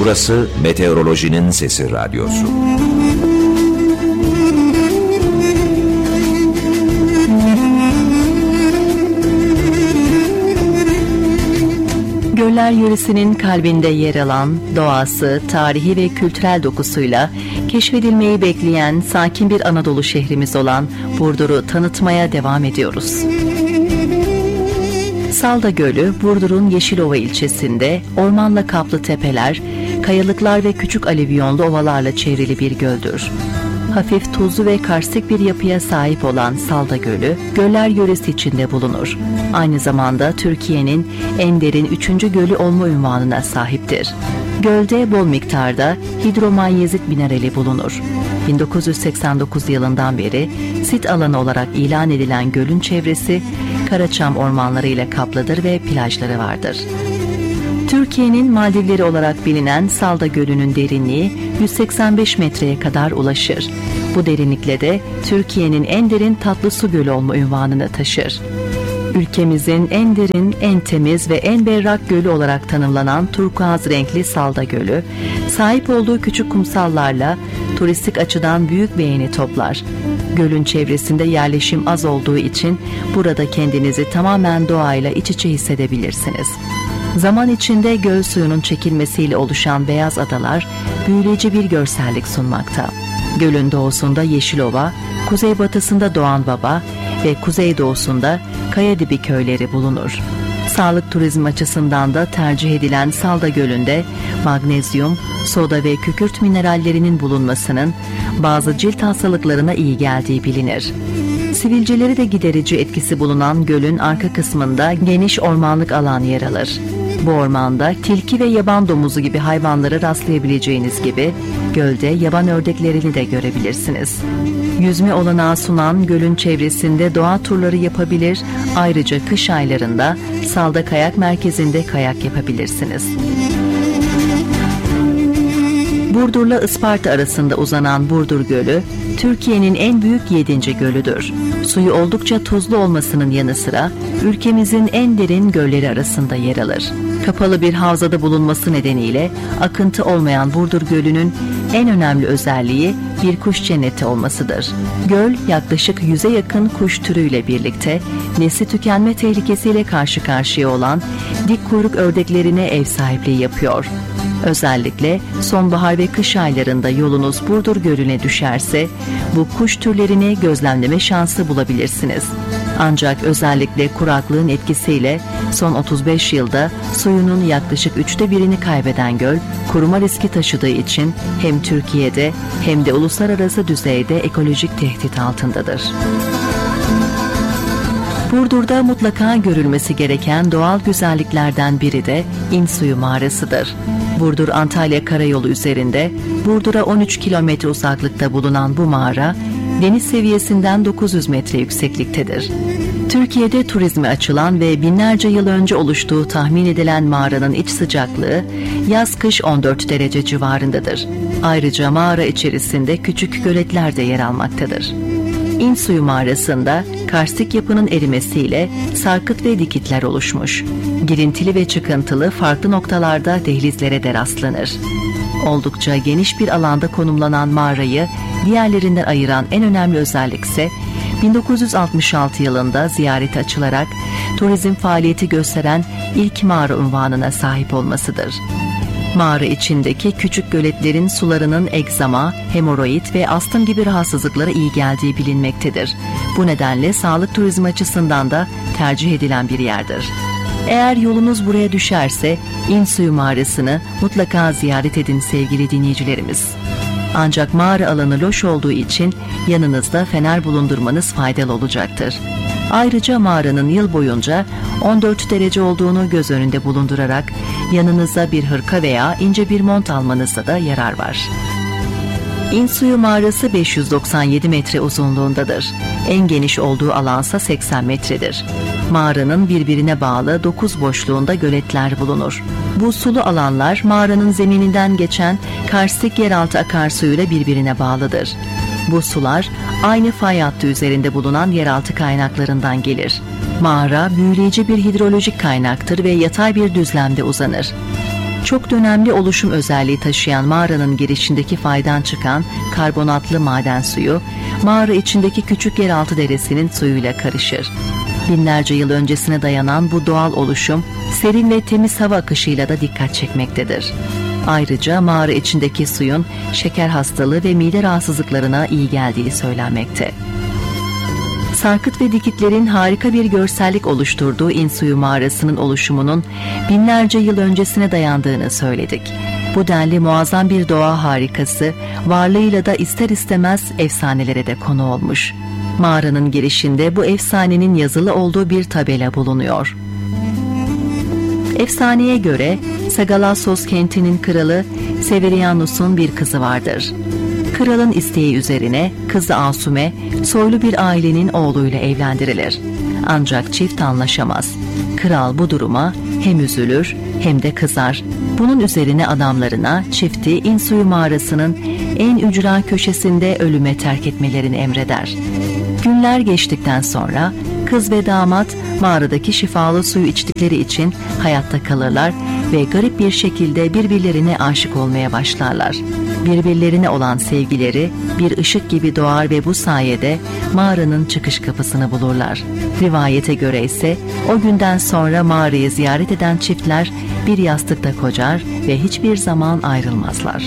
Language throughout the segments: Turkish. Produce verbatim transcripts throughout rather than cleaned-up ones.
Burası Meteorolojinin Sesi Radyosu. Göller yöresinin kalbinde yer alan, doğası, tarihi ve kültürel dokusuyla keşfedilmeyi bekleyen sakin bir Anadolu şehrimiz olan Burdur'u tanıtmaya devam ediyoruz. Salda Gölü, Burdur'un Yeşilova ilçesinde ormanla kaplı tepeler, kayalıklar ve küçük alüvyonlu ovalarla çevrili bir göldür. Hafif tuzlu ve karstik bir yapıya sahip olan Salda Gölü, göller yöresi içinde bulunur. Aynı zamanda Türkiye'nin en derin üçüncü gölü olma unvanına sahiptir. Gölde bol miktarda hidromanyezit minerali bulunur. bin dokuz yüz seksen dokuz yılından beri sit alanı olarak ilan edilen gölün çevresi Karaçam ormanları ile kaplıdır ve plajları vardır. Türkiye'nin Maldivleri olarak bilinen Salda Gölü'nün derinliği yüz seksen beş metreye kadar ulaşır. Bu derinlikle de Türkiye'nin en derin tatlı su gölü olma unvanını taşır. Ülkemizin en derin, en temiz ve en berrak gölü olarak tanımlanan turkuaz renkli Salda Gölü, sahip olduğu küçük kumsallarla turistik açıdan büyük beğeni toplar. Gölün çevresinde yerleşim az olduğu için burada kendinizi tamamen doğayla iç içe hissedebilirsiniz. Zaman içinde göl suyunun çekilmesiyle oluşan beyaz adalar büyüleyici bir görsellik sunmakta. Gölün doğusunda Yeşilova, kuzeybatısında Doğanbaba ve kuzeydoğusunda Kayadibi köyleri bulunur. Sağlık turizmi açısından da tercih edilen Salda Gölü'nde magnezyum, soda ve kükürt minerallerinin bulunmasının bazı cilt hastalıklarına iyi geldiği bilinir. Sivilceleri de giderici etkisi bulunan gölün arka kısmında geniş ormanlık alan yer alır. Bu ormanda tilki ve yaban domuzu gibi hayvanları rastlayabileceğiniz gibi gölde yaban ördeklerini de görebilirsiniz. Yüzme olanağı sunan gölün çevresinde doğa turları yapabilir, ayrıca kış aylarında Salda Kayak Merkezi'nde kayak yapabilirsiniz. Burdur'la Isparta arasında uzanan Burdur Gölü, Türkiye'nin en büyük yedinci gölüdür. Suyu oldukça tuzlu olmasının yanı sıra ülkemizin en derin gölleri arasında yer alır. Kapalı bir havzada bulunması nedeniyle akıntı olmayan Burdur Gölü'nün en önemli özelliği bir kuş cenneti olmasıdır. Göl yaklaşık yüze yakın kuş türüyle birlikte nesli tükenme tehlikesiyle karşı karşıya olan dik kuyruk ördeklerine ev sahipliği yapıyor. Özellikle sonbahar ve kış aylarında yolunuz Burdur Gölü'ne düşerse bu kuş türlerini gözlemleme şansı bulabilirsiniz. Ancak özellikle kuraklığın etkisiyle son otuz beş yılda suyunun yaklaşık üçte birini kaybeden göl, kuruma riski taşıdığı için hem Türkiye'de hem de uluslararası düzeyde ekolojik tehdit altındadır. Burdur'da mutlaka görülmesi gereken doğal güzelliklerden biri de İnsuyu Mağarası'dır. Burdur-Antalya Karayolu üzerinde Burdur'a on üç kilometre uzaklıkta bulunan bu mağara, deniz seviyesinden dokuz yüz metre yüksekliktedir. Türkiye'de turizme açılan ve binlerce yıl önce oluştuğu tahmin edilen mağaranın iç sıcaklığı yaz-kış on dört derece civarındadır. Ayrıca mağara içerisinde küçük göletler de yer almaktadır. İnsuyu Mağarası'nda karstik yapının erimesiyle sarkıt ve dikitler oluşmuş. Girintili ve çıkıntılı farklı noktalarda dehlizlere de rastlanır. Oldukça geniş bir alanda konumlanan mağarayı diğerlerinden ayıran en önemli özellik ise bin dokuz yüz altmış altı yılında ziyarete açılarak turizm faaliyeti gösteren ilk mağara unvanına sahip olmasıdır. Mağara içindeki küçük göletlerin sularının egzama, hemoroid ve astım gibi rahatsızlıklara iyi geldiği bilinmektedir. Bu nedenle sağlık turizmi açısından da tercih edilen bir yerdir. Eğer yolunuz buraya düşerse İnsuyu Mağarası'nı mutlaka ziyaret edin sevgili dinleyicilerimiz. Ancak mağara alanı loş olduğu için yanınızda fener bulundurmanız faydalı olacaktır. Ayrıca mağaranın yıl boyunca on dört derece olduğunu göz önünde bulundurarak yanınıza bir hırka veya ince bir mont almanızda da yarar var. İnsuyu Mağarası beş yüz doksan yedi metre uzunluğundadır. En geniş olduğu alansa seksen metredir. Mağaranın birbirine bağlı dokuz boşluğunda göletler bulunur. Bu sulu alanlar mağaranın zemininden geçen karstik yeraltı akarsuyuyla birbirine bağlıdır. Bu sular aynı fay hattı üzerinde bulunan yeraltı kaynaklarından gelir. Mağara büyüleyici bir hidrolojik kaynaktır ve yatay bir düzlemde uzanır. Çok dönemli oluşum özelliği taşıyan mağaranın girişindeki faydan çıkan karbonatlı maden suyu, mağara içindeki küçük yeraltı deresinin suyuyla karışır. Binlerce yıl öncesine dayanan bu doğal oluşum, serin ve temiz hava akışıyla da dikkat çekmektedir. Ayrıca mağara içindeki suyun şeker hastalığı ve mide rahatsızlıklarına iyi geldiği söylenmekte. Sarkıt ve dikitlerin harika bir görsellik oluşturduğu İnsuyu mağarasının oluşumunun binlerce yıl öncesine dayandığını söyledik. Bu denli muazzam bir doğa harikası, varlığıyla da ister istemez efsanelere de konu olmuş. Mağaranın girişinde bu efsanenin yazılı olduğu bir tabela bulunuyor. Efsaneye göre Sagalassos kentinin kralı Severianus'un bir kızı vardır. Kralın isteği üzerine kızı Asume soylu bir ailenin oğluyla evlendirilir. Ancak çift anlaşamaz. Kral bu duruma hem üzülür hem de kızar. Bunun üzerine adamlarına çifti İnsuyu mağarasının en ücra köşesinde ölüme terk etmelerini emreder. Günler geçtikten sonra kız ve damat mağaradaki şifalı suyu içtikleri için hayatta kalırlar ve garip bir şekilde birbirlerine aşık olmaya başlarlar. Birbirlerine olan sevgileri bir ışık gibi doğar ve bu sayede mağaranın çıkış kapısını bulurlar. Rivayete göre ise o günden sonra mağarayı ziyaret eden çiftler bir yastıkta kocar ve hiçbir zaman ayrılmazlar.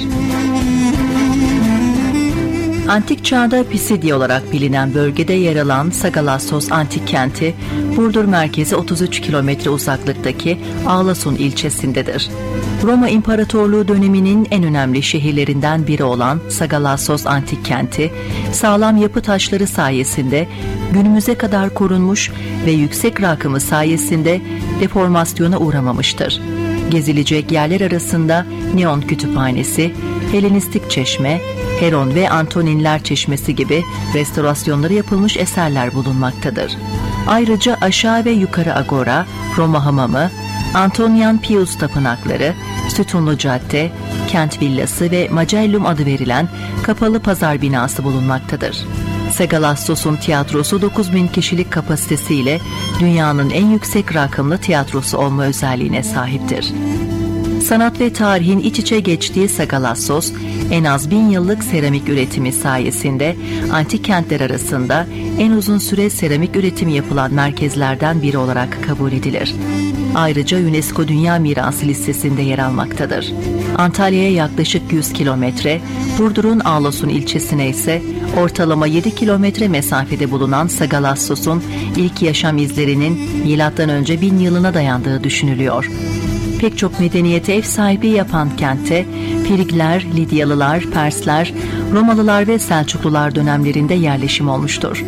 Antik çağda Pisidya olarak bilinen bölgede yer alan Sagalassos antik kenti, Burdur merkezi otuz üç kilometre uzaklıktaki Ağlasun ilçesindedir. Roma İmparatorluğu döneminin en önemli şehirlerinden biri olan Sagalassos antik kenti, sağlam yapı taşları sayesinde günümüze kadar korunmuş ve yüksek rakımı sayesinde deformasyona uğramamıştır. Gezilecek yerler arasında Neon Kütüphanesi, Helenistik Çeşme, Heron ve Antoninler Çeşmesi gibi restorasyonları yapılmış eserler bulunmaktadır. Ayrıca aşağı ve yukarı agora, Roma hamamı, Antonian Pius tapınakları, Sütunlu Cadde, Kent Villası ve Magellum adı verilen kapalı pazar binası bulunmaktadır. Sagalassos'un tiyatrosu dokuz bin kişilik kapasitesiyle dünyanın en yüksek rakımlı tiyatrosu olma özelliğine sahiptir. Sanat ve tarihin iç içe geçtiği Sagalassos, en az bin yıllık seramik üretimi sayesinde antik kentler arasında en uzun süre seramik üretimi yapılan merkezlerden biri olarak kabul edilir. Ayrıca UNESCO Dünya Mirası listesinde yer almaktadır. Antalya'ya yaklaşık yüz kilometre, Burdur'un Ağlasun ilçesine ise ortalama yedi kilometre mesafede bulunan Sagalassos'un ilk yaşam izlerinin milattan önce bin yılına dayandığı düşünülüyor. Pek çok medeniyete ev sahipliği yapan kentte Frigler, Lidyalılar, Persler, Romalılar ve Selçuklular dönemlerinde yerleşim olmuştur.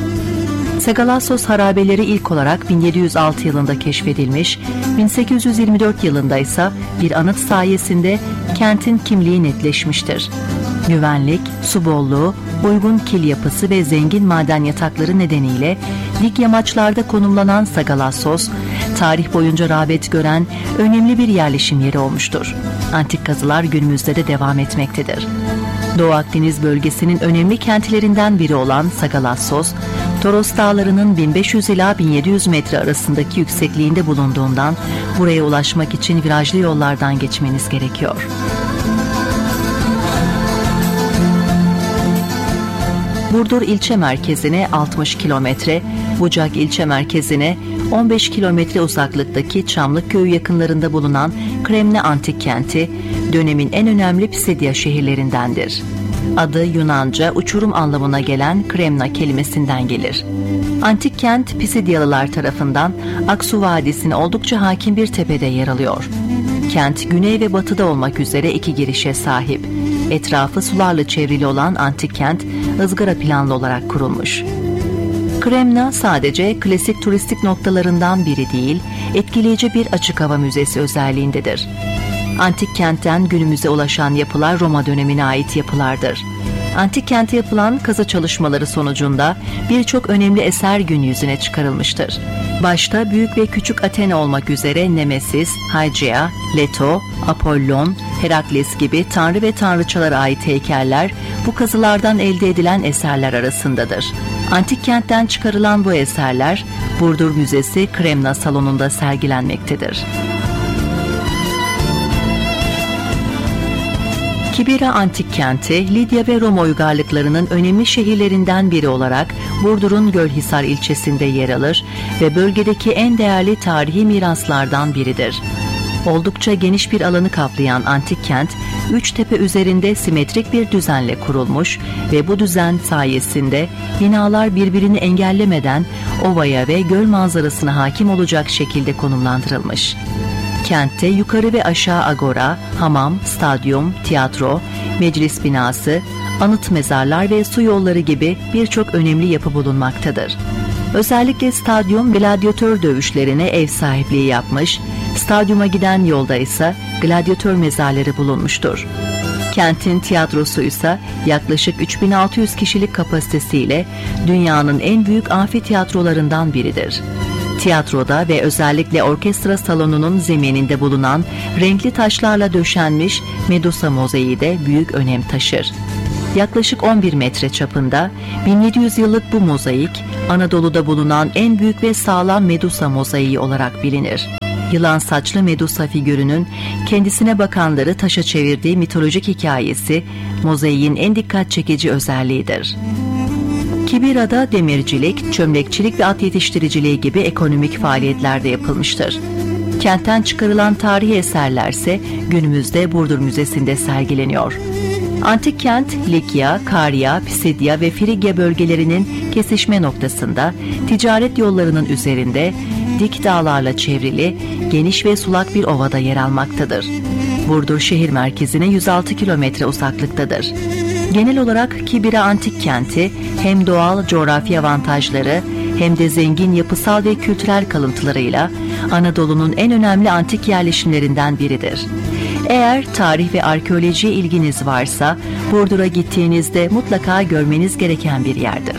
Sagalassos harabeleri ilk olarak bin yedi yüz altı yılında keşfedilmiş, bin sekiz yüz yirmi dört yılında ise bir anıt sayesinde kentin kimliği netleşmiştir. Güvenlik, su bolluğu, uygun kil yapısı ve zengin maden yatakları nedeniyle dik yamaçlarda konumlanan Sagalassos, tarih boyunca rağbet gören önemli bir yerleşim yeri olmuştur. Antik kazılar günümüzde de devam etmektedir. Doğu Akdeniz bölgesinin önemli kentlerinden biri olan Sagalassos, Toros Dağları'nın bin beş yüz ila bin yedi yüz metre arasındaki yüksekliğinde bulunduğundan buraya ulaşmak için virajlı yollardan geçmeniz gerekiyor. Burdur ilçe merkezine altmış kilometre, Bucak ilçe merkezine on beş kilometre uzaklıktaki Çamlıkköy yakınlarında bulunan Kremne Antik Kenti, dönemin en önemli Pisidya şehirlerindendir. Adı Yunanca uçurum anlamına gelen Kremna kelimesinden gelir. Antik kent Pisidyalılar tarafından Aksu Vadisi'ne oldukça hakim bir tepede yer alıyor. Kent güney ve batıda olmak üzere iki girişe sahip. Etrafı sularla çevrili olan antik kent ızgara planlı olarak kurulmuş. Kremna sadece klasik turistik noktalarından biri değil, etkileyici bir açık hava müzesi özelliğindedir. Antik kentten günümüze ulaşan yapılar Roma dönemine ait yapılardır. Antik kente yapılan kazı çalışmaları sonucunda birçok önemli eser gün yüzüne çıkarılmıştır. Başta büyük ve küçük Athena olmak üzere Nemesis, Hygieia, Leto, Apollon, Herakles gibi tanrı ve tanrıçalara ait heykeller bu kazılardan elde edilen eserler arasındadır. Antik kentten çıkarılan bu eserler Burdur Müzesi Kremna Salonu'nda sergilenmektedir. Kibira Antik Kenti, Lidya ve Roma uygarlıklarının önemli şehirlerinden biri olarak Burdur'un Gölhisar ilçesinde yer alır ve bölgedeki en değerli tarihi miraslardan biridir. Oldukça geniş bir alanı kaplayan antik kent, üç tepe üzerinde simetrik bir düzenle kurulmuş ve bu düzen sayesinde binalar birbirini engellemeden ovaya ve göl manzarasına hakim olacak şekilde konumlandırılmış. Kentte yukarı ve aşağı agora, hamam, stadyum, tiyatro, meclis binası, anıt mezarlar ve su yolları gibi birçok önemli yapı bulunmaktadır. Özellikle stadyum gladyatör dövüşlerine ev sahipliği yapmış, stadyuma giden yolda ise gladyatör mezarları bulunmuştur. Kentin tiyatrosu ise yaklaşık üç bin altı yüz kişilik kapasitesiyle dünyanın en büyük amfitiyatrolarından biridir. Tiyatroda ve özellikle orkestra salonunun zemininde bulunan renkli taşlarla döşenmiş Medusa mozaiği de büyük önem taşır. Yaklaşık on bir metre çapında bin yedi yüz yıllık bu mozaik, Anadolu'da bulunan en büyük ve sağlam Medusa mozaiği olarak bilinir. Yılan saçlı Medusa figürünün kendisine bakanları taşa çevirdiği mitolojik hikayesi, mozaiğin en dikkat çekici özelliğidir. Kibira'da demircilik, çömlekçilik ve at yetiştiriciliği gibi ekonomik faaliyetler de yapılmıştır. Kentten çıkarılan tarihi eserlerse günümüzde Burdur Müzesi'nde sergileniyor. Antik kent, Likya, Karya, Pisidya ve Frigya bölgelerinin kesişme noktasında, ticaret yollarının üzerinde, dik dağlarla çevrili, geniş ve sulak bir ovada yer almaktadır. Burdur şehir merkezine yüz altı kilometre uzaklıktadır. Genel olarak Kibira Antik Kenti hem doğal coğrafi avantajları hem de zengin yapısal ve kültürel kalıntılarıyla Anadolu'nun en önemli antik yerleşimlerinden biridir. Eğer tarih ve arkeolojiye ilginiz varsa Burdur'a gittiğinizde mutlaka görmeniz gereken bir yerdir.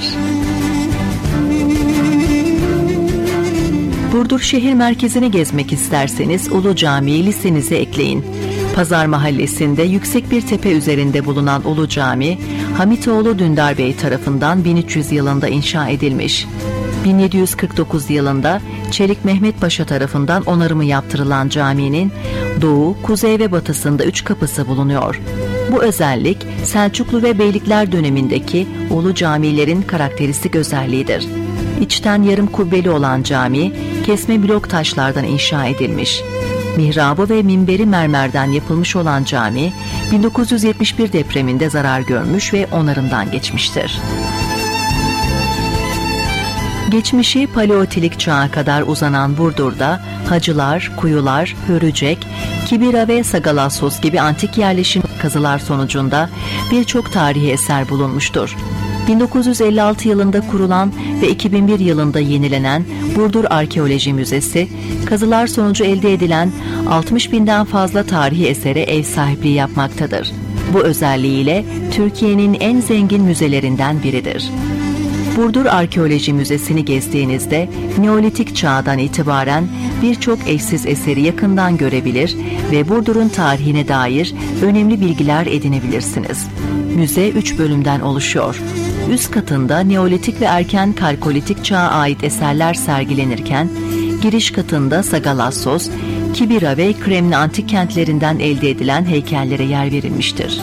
Burdur şehir merkezini gezmek isterseniz Ulu Cami'yi listenize ekleyin. Pazar Mahallesi'nde yüksek bir tepe üzerinde bulunan Ulu Cami, Hamitoğlu Dündar Bey tarafından bin üç yüz yılında inşa edilmiş. bin yedi yüz kırk dokuz yılında Çelik Mehmet Paşa tarafından onarımı yaptırılan caminin doğu, kuzey ve batısında üç kapısı bulunuyor. Bu özellik Selçuklu ve Beylikler dönemindeki Ulu camilerin karakteristik özelliğidir. İçten yarım kubbeli olan cami, kesme blok taşlardan inşa edilmiş. Mihrabı ve minberi mermerden yapılmış olan cami, bin dokuz yüz yetmiş bir depreminde zarar görmüş ve onarımdan geçmiştir. Geçmişi Paleolitik çağa kadar uzanan Burdur'da Hacılar, Kuyular, Hörücek, Kibira ve Sagalassos gibi antik yerleşim kazılar sonucunda birçok tarihi eser bulunmuştur. bin dokuz yüz elli altı yılında kurulan ve iki bin bir yılında yenilenen Burdur Arkeoloji Müzesi, kazılar sonucu elde edilen altmış binden fazla tarihi esere ev sahipliği yapmaktadır. Bu özelliğiyle Türkiye'nin en zengin müzelerinden biridir. Burdur Arkeoloji Müzesi'ni gezdiğinizde Neolitik çağdan itibaren birçok eşsiz eseri yakından görebilir ve Burdur'un tarihine dair önemli bilgiler edinebilirsiniz. Müze üç bölümden oluşuyor. Üst katında Neolitik ve erken Kalkolitik çağa ait eserler sergilenirken, giriş katında Sagalassos, Kibira ve Kremli antik kentlerinden elde edilen heykellere yer verilmiştir.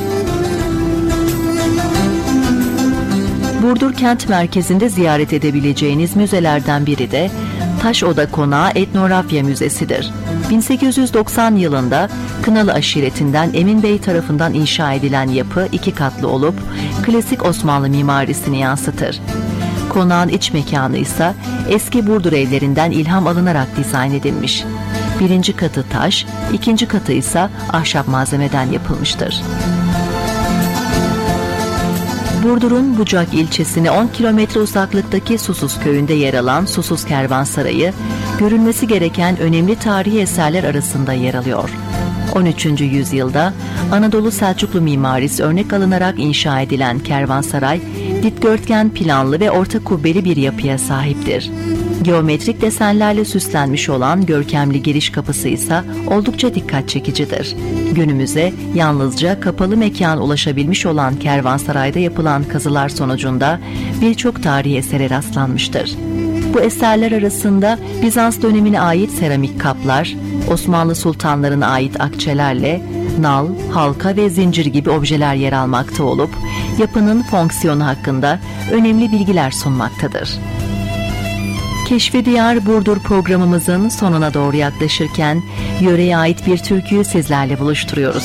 Burdur kent merkezinde ziyaret edebileceğiniz müzelerden biri de Taşoda Konağı Etnografya Müzesi'dir. bin sekiz yüz doksan yılında Kınalı aşiretinden Emin Bey tarafından inşa edilen yapı iki katlı olup klasik Osmanlı mimarisini yansıtır. Konağın iç mekanı ise eski Burdur evlerinden ilham alınarak dizayn edilmiş. Birinci katı taş, ikinci katı ise ahşap malzemeden yapılmıştır. Burdur'un Bucak ilçesine on kilometre uzaklıktaki Susuz köyünde yer alan Susuz Kervansarayı, görülmesi gereken önemli tarihi eserler arasında yer alıyor. on üçüncü yüzyılda Anadolu Selçuklu mimarisi örnek alınarak inşa edilen kervansaray, dikdörtgen planlı ve orta kubbeli bir yapıya sahiptir. Geometrik desenlerle süslenmiş olan görkemli giriş kapısı ise oldukça dikkat çekicidir. Günümüze yalnızca kapalı mekan ulaşabilmiş olan kervansarayda yapılan kazılar sonucunda birçok tarihi esere rastlanmıştır. Bu eserler arasında Bizans dönemine ait seramik kaplar, Osmanlı sultanlarına ait akçelerle nal, halka ve zincir gibi objeler yer almakta olup yapının fonksiyonu hakkında önemli bilgiler sunmaktadır. Keşfi Diyar Burdur programımızın sonuna doğru yaklaşırken yöreye ait bir türküyü sizlerle buluşturuyoruz.